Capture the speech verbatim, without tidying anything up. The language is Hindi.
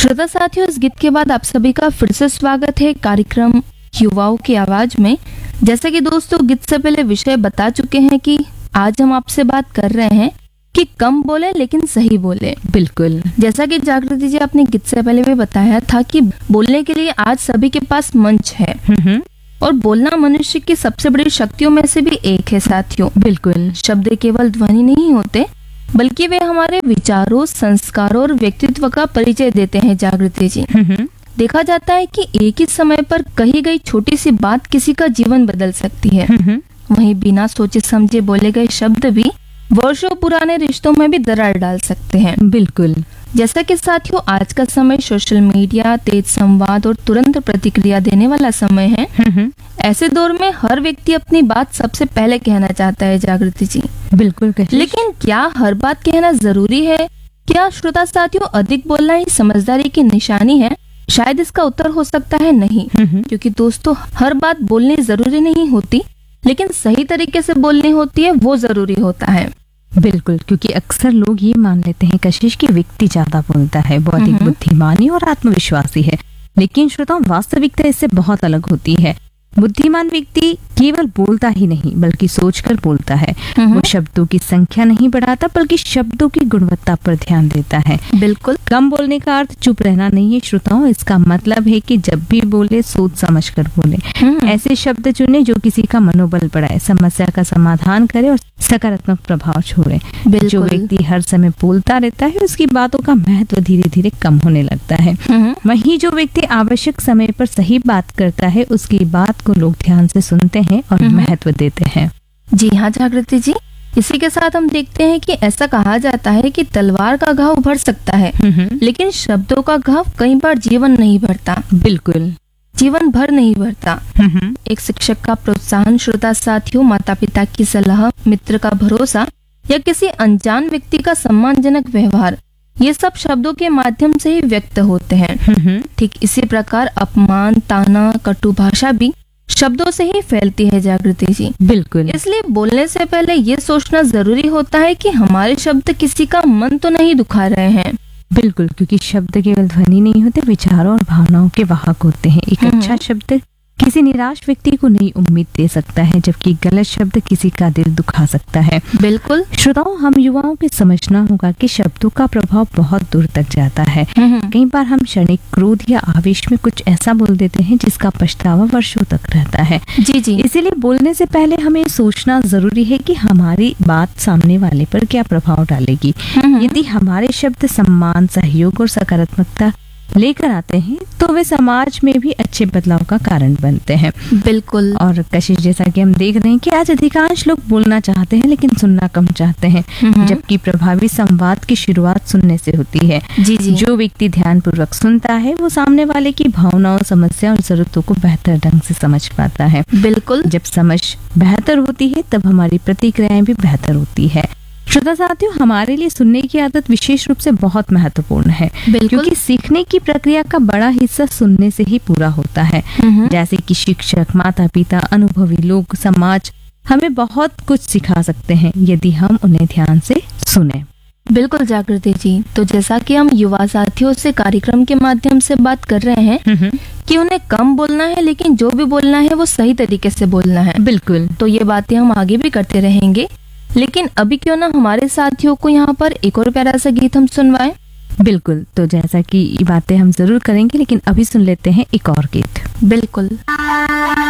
श्रोता साथियों, इस गीत के बाद आप सभी का फिर से स्वागत है कार्यक्रम युवाओं की आवाज में। जैसा कि दोस्तों गीत से पहले विषय बता चुके हैं कि आज हम आपसे बात कर रहे हैं कि कम बोले लेकिन सही बोले। बिल्कुल, जैसा कि जागृति जी आपने गीत से पहले भी बताया था कि बोलने के लिए आज सभी के पास मंच है और बोलना मनुष्य की सबसे बड़ी शक्तियों में से भी एक है साथियों। बिल्कुल, शब्द केवल ध्वनि नहीं होते बल्कि वे हमारे विचारों, संस्कारों और व्यक्तित्व का परिचय देते हैं। जागृति जी, देखा जाता है कि एक ही समय पर कही गई छोटी सी बात किसी का जीवन बदल सकती है। वहीं बिना सोचे समझे बोले गए शब्द भी वर्षों पुराने रिश्तों में भी दरार डाल सकते हैं। बिल्कुल, जैसा कि साथियों आज का समय सोशल मीडिया, तेज संवाद और तुरंत प्रतिक्रिया देने वाला समय है। ऐसे दौर में हर व्यक्ति अपनी बात सबसे पहले कहना चाहता है। जागृति जी, बिल्कुल, लेकिन क्या हर बात कहना जरूरी है? क्या श्रोता साथियों अधिक बोलना ही समझदारी की निशानी है? शायद इसका उत्तर हो सकता है नहीं, क्योंकि दोस्तों हर बात बोलनी जरूरी नहीं होती, लेकिन सही तरीके से बोलनी होती है, वो जरूरी होता है। बिल्कुल, क्योंकि अक्सर लोग ये मान लेते हैं कशिश की व्यक्ति ज्यादा बोलता है, बहुत ही बुद्धिमानी और आत्मविश्वासी है, लेकिन श्रोताओं वास्तविकता इससे बहुत अलग होती है। बुद्धिमान व्यक्ति केवल बोलता ही नहीं बल्कि सोचकर बोलता है। वो शब्दों की संख्या नहीं बढ़ाता बल्कि शब्दों की गुणवत्ता पर ध्यान देता है। बिल्कुल, कम बोलने का अर्थ चुप रहना नहीं है श्रोताओं, इसका मतलब है कि जब भी बोले सोच समझ कर बोले। ऐसे शब्द चुने जो किसी का मनोबल बढ़ाए, समस्या का समाधान करे और सकारात्मक प्रभाव छोड़े। जो व्यक्ति हर समय बोलता रहता है उसकी बातों का महत्व धीरे धीरे कम होने लगता है। वहीं जो व्यक्ति आवश्यक समय पर सही बात करता है उसकी बात को लोग ध्यान से सुनते हैं और महत्व देते हैं। जी हाँ जागृति जी, इसी के साथ हम देखते हैं कि ऐसा कहा जाता है कि तलवार का घाव भर सकता है, लेकिन शब्दों का घाव कई बार जीवन नहीं भरता। बिल्कुल, जीवन भर नहीं भरता। एक शिक्षक का प्रोत्साहन, श्रोता साथियों माता पिता की सलाह, मित्र का भरोसा या किसी अनजान व्यक्ति का सम्मानजनक व्यवहार, ये सब शब्दों के माध्यम से ही व्यक्त होते हैं। ठीक इसी प्रकार अपमान, ताना, कटु भाषा भी शब्दों से ही फैलती है। जागृति जी, बिल्कुल, इसलिए बोलने से पहले ये सोचना जरूरी होता है कि हमारे शब्द किसी का मन तो नहीं दुखा रहे हैं। बिल्कुल, क्योंकि शब्द केवल ध्वनि नहीं होते, विचारों और भावनाओं के वाहक होते हैं। एक अच्छा शब्द किसी निराश व्यक्ति को नई उम्मीद दे सकता है, जबकि गलत शब्द किसी का दिल दुखा सकता है। बिल्कुल, श्रोताओं हम युवाओं को समझना होगा कि शब्दों का प्रभाव बहुत दूर तक जाता है। कई बार हम क्षणिक क्रोध या आवेश में कुछ ऐसा बोल देते हैं जिसका पछतावा वर्षों तक रहता है। जी जी, इसीलिए बोलने से पहले हमें सोचना जरूरी है कि हमारी बात सामने वाले पर क्या प्रभाव डालेगी। यदि हमारे शब्द सम्मान, सहयोग और सकारात्मकता लेकर आते हैं तो वे समाज में भी अच्छे बदलाव का कारण बनते हैं। बिल्कुल, और कशिश जैसा कि हम देख रहे हैं कि आज अधिकांश लोग बोलना चाहते हैं लेकिन सुनना कम चाहते हैं, जबकि प्रभावी संवाद की शुरुआत सुनने से होती है। जी जी, जो व्यक्ति ध्यानपूर्वक सुनता है वो सामने वाले की भावनाओं, समस्या और जरूरतों को बेहतर ढंग से समझ पाता है। बिल्कुल, जब समझ बेहतर होती है तब हमारी प्रतिक्रियाएं भी बेहतर होती है। श्रोता साथियों, हमारे लिए सुनने की आदत विशेष रूप से बहुत महत्वपूर्ण है, क्योंकि सीखने की प्रक्रिया का बड़ा हिस्सा सुनने से ही पूरा होता है। जैसे कि शिक्षक, माता पिता, अनुभवी लोग, समाज हमें बहुत कुछ सिखा सकते हैं यदि हम उन्हें ध्यान से सुने। बिल्कुल जागृति जी, तो जैसा कि हम युवा साथियों से कार्यक्रम के माध्यम से बात कर रहे हैं कि उन्हें कम बोलना है, लेकिन जो भी बोलना है वो सही तरीके से बोलना है। बिल्कुल, तो ये बातें हम आगे भी करते रहेंगे, लेकिन अभी क्यों ना हमारे साथियों को यहाँ पर एक और प्यारा सा गीत हम सुनवाएं। बिल्कुल, तो जैसा कि ये बातें हम जरूर करेंगे, लेकिन अभी सुन लेते हैं एक और गीत। बिल्कुल।